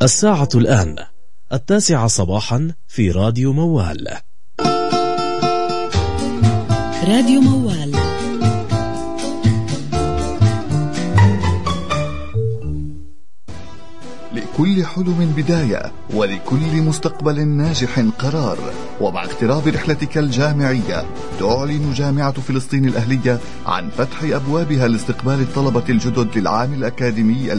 الساعة الآن 9 صباحا في راديو موال. راديو موال. لكل حلم بداية، ولكل مستقبل ناجح قرار. ومع اقتراب رحلتك الجامعية، تعلن جامعة فلسطين الأهلية عن فتح أبوابها لاستقبال الطلبة الجدد للعام الأكاديمي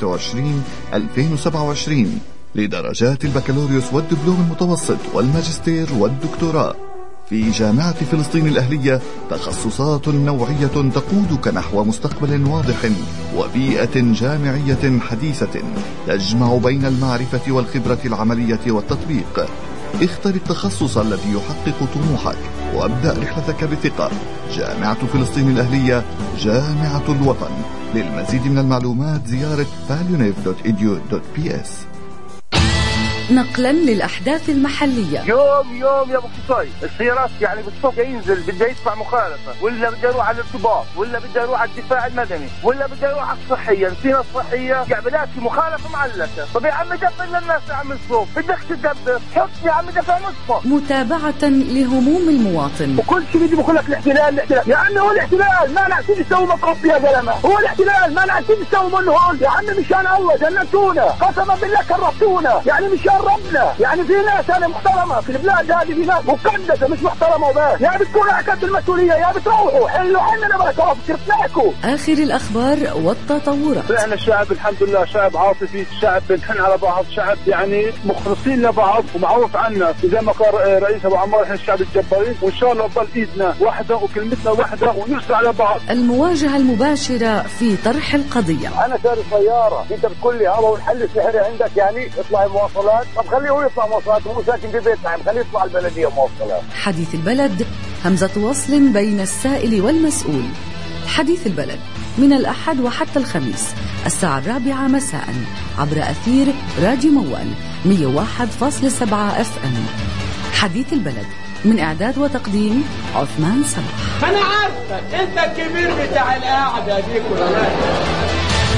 2026-2027 لدرجات البكالوريوس والدبلوم المتوسط والماجستير والدكتوراه. في جامعة فلسطين الأهلية تخصصات نوعية تقودك نحو مستقبل واضح وبيئة جامعية حديثة تجمع بين المعرفة والخبرة العملية والتطبيق. اختر التخصص الذي يحقق طموحك وابدأ رحلتك بثقة. جامعة فلسطين الأهلية، جامعة الوطن. للمزيد من المعلومات زيارة valuenave.edu.ps. نقلا للأحداث المحلية. يوم يا ابو قصي السيارات يعني بالصف ينزل بده يدفع مخالفه، ولا بده يروح على الارتباط، ولا بده يروح على الدفاع المدني، ولا بده يروح على الصحيه. السياره الصحيه يعني بلاقي مخالفه معلقه. طب يا عم دفع للناس يا عم الصوف، بدك تدبر حط يا عم دفع نصفه. متابعة لهموم المواطن. وكل شيء بيجي بقول لك الاحتلال يا عم. هو الاحتلال ما نعرفين نسوي مقص يا زلمه. هو الاحتلال ما نعرفين نسوي منه هون يا عم. مشان الله جنتونا، قسما بالله كرهتونا يعني. مشان ربنا يعني. في ناس أنا محترمة في البلاد هذه، في ناس مقدسة مش محترمة وبس. يا بتكون عكت المسؤولية يا بتروحوا حلوا حلنا بركة كرفناكوا. آخر الأخبار والتطورات. احنا الشعب الحمد لله شعب عاطفي، شعب بنحن على بعض، شعب يعني مخلصين لبعض ومعروف عنا. زي ما قال رئيس أبو عمار احنا الشعب الجبارين، وإن شاء الله تضل إيدنا واحدة وكلمتنا واحدة ونرسل على بعض. المواجهة المباشرة في طرح القضية. أنا شاري سيارة، أنت بتقول لي هذا والحل السحري عندك يعني اطلع مواصلات. طب خليه يطلع مواصلات، هو ساكن في بيت نعم، خليه يطلع البلدية مواصلات. حديث البلد، همزة وصل بين السائل والمسؤول. حديث البلد من الأحد وحتى الخميس 4:00 مساء عبر أثير راديو موال 101.7 FM. حديث البلد من إعداد وتقديم عثمان صلاح. أنا عارفك أنت الكبير بتاع القاعدة دي كلها.